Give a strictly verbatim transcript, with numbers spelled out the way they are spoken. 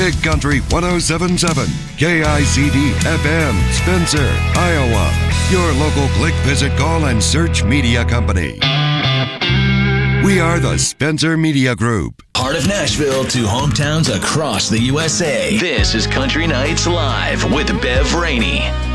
Big Country one oh seven point seven, K I C D F M, Spencer, Iowa. Your local click, visit, call, and search media company. We are the Spencer Media Group. Heart of Nashville to hometowns across the U S A. This is Country Nights Live with Bev Rainey.